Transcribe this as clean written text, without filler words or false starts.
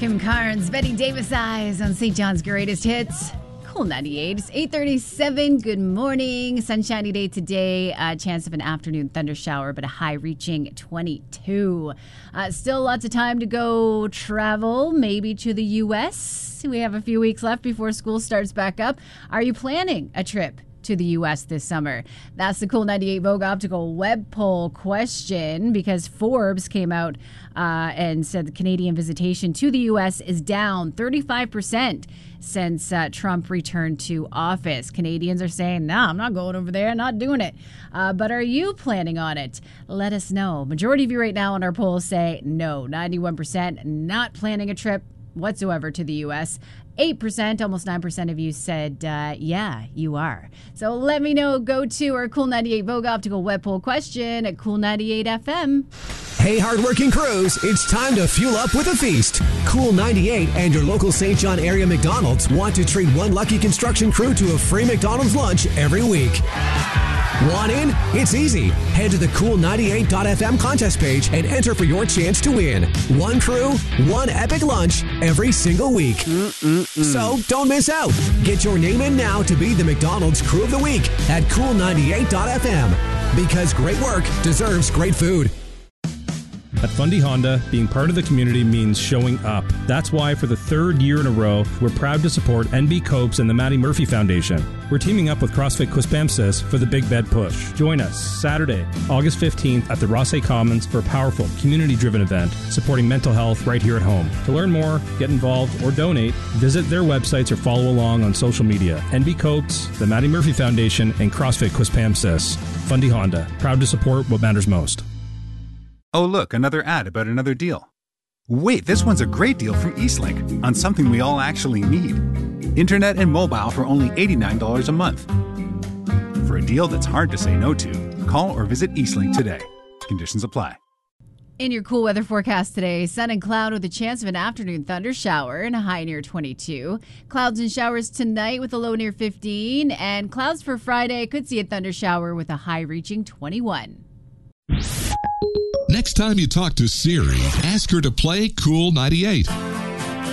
Jim Carnes, Betty Davis Eyes on St. John's Greatest Hits. Cool 98. It's 8:37. Good morning. Sunshiny day today. Chance of an afternoon thunder shower, but a high reaching 22. Still lots of time to go travel, maybe to the U.S. We have a few weeks left before school starts back up. Are you planning a trip to the U.S. this summer? That's the Cool 98 Vogue Optical web poll question, because Forbes came out and said the Canadian visitation to the U.S. is down 35% since Trump returned to office. Canadians are saying, no, I'm not going over there, not doing it. But are you planning on it? Let us know. Majority of you right now on our poll say no, 91% not planning a trip whatsoever to the U.S. 8%, almost 9% of you said, yeah, you are. So let me know. Go to our Cool 98 Vogue Optical web poll question at Cool 98 FM. Hey, hardworking crews, it's time to fuel up with a feast. Cool 98 and your local St. John area McDonald's want to treat one lucky construction crew to a free McDonald's lunch every week. Want in? It's easy. Head to the cool98.fm contest page and enter for your chance to win. One crew, one epic lunch every single week. So don't miss out. Get your name in now to be the McDonald's Crew of the Week at cool98.fm. Because great work deserves great food. At Fundy Honda, being part of the community means showing up. That's why for the third year in a row, we're proud to support NB Copes and the Maddie Murphy Foundation. We're teaming up with CrossFit Quispamsis for the Big Bed Push. Join us Saturday, August 15th at the Rossay Commons for a powerful, community-driven event supporting mental health right here at home. To learn more, get involved, or donate, visit their websites or follow along on social media. NB Copes, the Maddie Murphy Foundation, and CrossFit Quispamsis. Fundy Honda, proud to support what matters most. Oh, look, another ad about another deal. Wait, this one's a great deal from Eastlink on something we all actually need. Internet and mobile for only $89 a month. For a deal that's hard to say no to, call or visit Eastlink today. Conditions apply. In your cool weather forecast today, sun and cloud with a chance of an afternoon thunder shower and a high near 22. Clouds and showers tonight with a low near 15. And clouds for Friday, could see a thunder shower with a high reaching 21. Next time you talk to Siri, ask her to play Cool 98.